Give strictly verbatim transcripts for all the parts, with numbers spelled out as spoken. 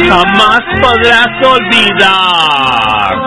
jamás podrás olvidar.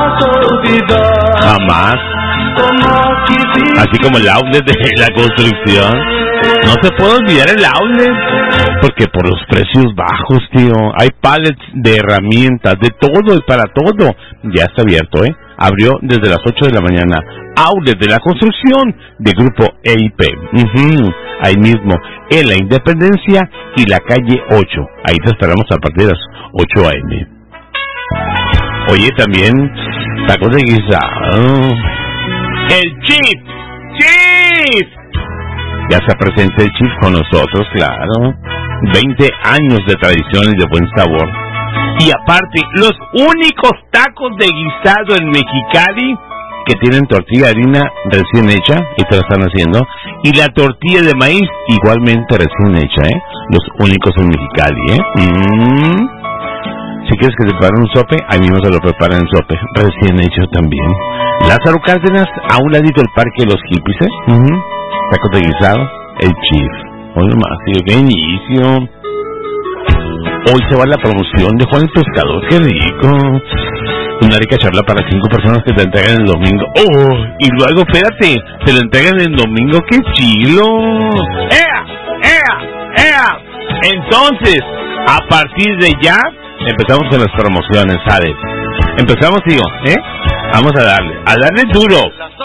Jamás. Así como el outlet de la construcción. No se puede olvidar el outlet. Porque por los precios bajos, tío. Hay pallets de herramientas, de todo y para todo. Ya está abierto, ¿eh? Abrió desde las ocho de la mañana. Outlet de la construcción de Grupo E I P. Uh-huh. Ahí mismo, en la Independencia y la calle ocho. Ahí te esperamos a partir de las ocho a eme. Oye, también, tacos de guisado. ¡El Chief! ¡Chief! Ya se presenta el Chief con nosotros, claro. veinte años de tradición y de buen sabor. Y aparte, los únicos tacos de guisado en Mexicali que tienen tortilla de harina recién hecha, y te la están haciendo, y la tortilla de maíz igualmente recién hecha, ¿eh? Los únicos en Mexicali, ¿eh? Mm. Si quieres que te preparen un sope, ahí mismo se lo preparan en sope, recién hecho también. Lázaro Cárdenas, a un ladito del Parque de los Hippies, ¿eh? Uh-huh. Tacos de guisado, el Chief. Oye, más, tío, qué inicio. Hoy se va la promoción de Juan el Pescador, qué rico. Una rica charla para cinco personas que te entregan el domingo. ¡Oh! Y luego, espérate, te lo entregan el domingo, ¡qué chilo! ¡Ea! ¡Ea! ¡Ea! Entonces, a partir de ya, empezamos con las promociones, ¿sabes? Empezamos, tío, ¿eh? Vamos a darle, a darle duro.